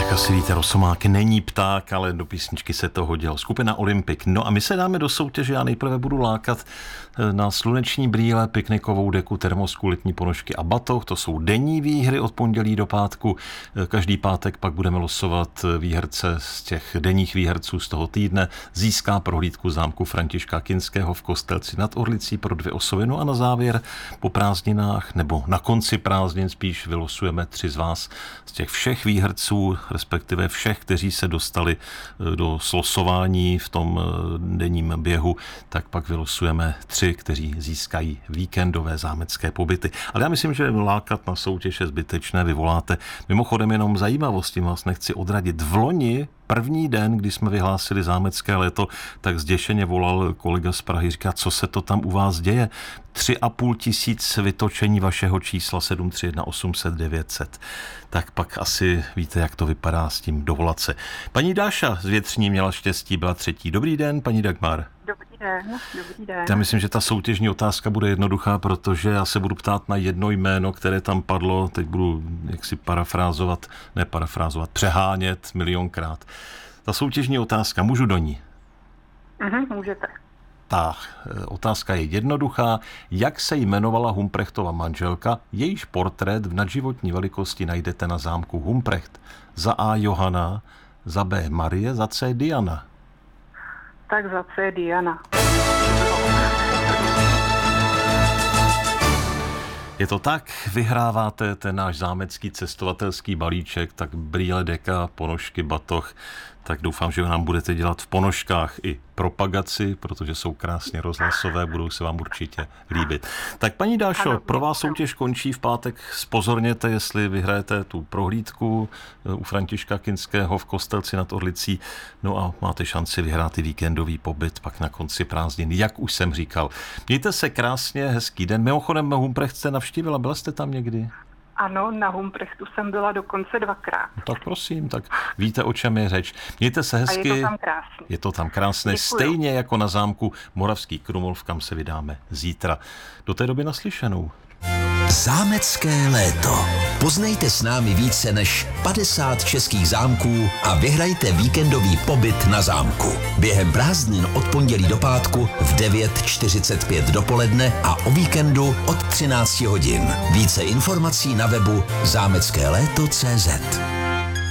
Jak asi víte, Rosomák není pták, ale do písničky se to hodil. Skupina Olympik. No a my se dáme do soutěže. Já nejprve budu lákat na sluneční brýle, piknikovou deku, termosku, letní ponožky a batoh. To jsou denní výhry od pondělí do pátku. Každý pátek pak budeme losovat výherce z těch denních výherců z toho týdne. Získá prohlídku zámku Františka Kinského v Kostelci nad Orlicí pro 2 osoby. No a na závěr po prázdninách, nebo na konci prázdnin spíš, vylosujeme 3 z vás z těch všech výherců, respektive všech, kteří se dostali do slosování v tom denním běhu, tak pak vylosujeme 3, kteří získají víkendové zámecké pobyty. Ale já myslím, že lákat na soutěž je zbytečné, vyvoláte. Mimochodem jenom zajímavostí, vás nechci odradit. V loni první den, kdy jsme vyhlásili zámecké léto, tak zděšeně volal kolega z Prahy, říká, co se to tam u vás děje? 3,5 tisíc vytočení vašeho čísla 731 800 900. Tak pak asi víte, jak to vypadá s tím dovolat se. Paní Dáša z Větřní měla štěstí, byla 3. Dobrý den, paní Dagmar. Dobrý den. Já myslím, že ta soutěžní otázka bude jednoduchá, protože já se budu ptát na jedno jméno, které tam padlo, teď budu jaksi přehánět milionkrát. Ta soutěžní otázka, můžu do ní? Můžete. Ta otázka je jednoduchá. Jak se jmenovala Humprechtova manželka? Jejíž portrét v nadživotní velikosti najdete na zámku Humprecht. Za A. Johana, za B. Marie, za C. Diana. Tak za C. Diana. Je to tak, vyhráváte ten náš zámecký cestovatelský balíček, tak brýle, deka, ponožky, batoh, tak doufám, že nám budete dělat v ponožkách i propagaci, protože jsou krásně rozhlasové, budou se vám určitě líbit. Tak paní Dášo, pro vás soutěž končí v pátek. Zpozorněte, jestli vyhrajete tu prohlídku u Františka Kinského v Kostelci nad Orlicí, no a máte šanci vyhrát i víkendový pobyt pak na konci prázdnin, jak už jsem říkal. Mějte se krásně, hezký den. Mimochodem Humprecht jste navštívila, byla jste tam někdy? Ano, na Humprechtu jsem byla dokonce 2krát. Tak prosím, tak víte, o čem je řeč. Mějte se hezky. A je to tam krásné. Je to tam krásné, Děkuju. Stejně jako na zámku Moravský Krumlov, kam se vydáme zítra. Do té doby naslyšenou. Zámecké léto. Poznejte s námi více než 50 českých zámků a vyhrajte víkendový pobyt na zámku. Během prázdnin od pondělí do pátku v 9:45 dopoledne a o víkendu od 13 hodin. Více informací na webu zámeckéléto.cz.